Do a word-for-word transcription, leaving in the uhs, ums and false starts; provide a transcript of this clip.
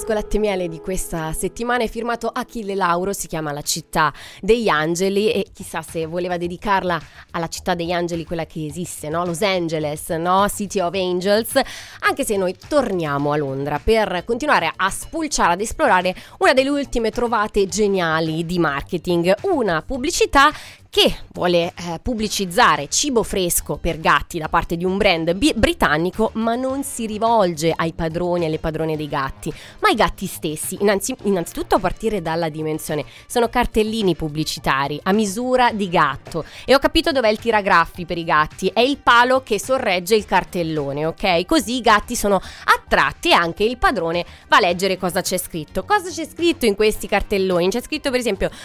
fresco latte miele di questa settimana è firmato Achille Lauro, si chiama La città degli angeli e chissà se voleva dedicarla alla città degli angeli, quella che esiste, no? Los Angeles, no? City of Angels, anche se noi torniamo a Londra per continuare a spulciare, ad esplorare una delle ultime trovate geniali di marketing, una pubblicità che vuole eh, pubblicizzare cibo fresco per gatti da parte di un brand bi- britannico, ma non si rivolge ai padroni e alle padrone dei gatti, ma ai gatti stessi. Innanzi- innanzitutto a partire dalla dimensione, sono cartellini pubblicitari a misura di gatto e ho capito dov'è il tiragraffi per i gatti, è il palo che sorregge il cartellone, ok? Così i gatti sono attratti e anche il padrone va a leggere cosa c'è scritto. Cosa c'è scritto in questi cartelloni? C'è scritto per esempio